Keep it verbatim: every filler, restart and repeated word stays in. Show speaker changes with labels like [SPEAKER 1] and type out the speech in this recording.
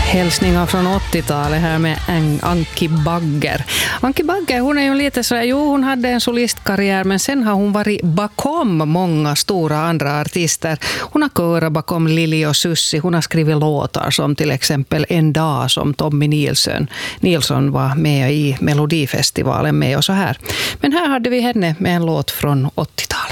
[SPEAKER 1] Hälsningar från åttiotalet här med Anki Bagger. Anki Bagger, hon är ju lite så, jo hon hade en solistkarriär men sen har hon varit bakom många stora andra artister. Hon har körat bakom Lili och Sussi, hon har skrivit låtar som till exempel En dag som Tommy Nilsson. Nilsson var med i Melodifestivalen med och så här. Men här hade vi henne med en låt från åttiotalet.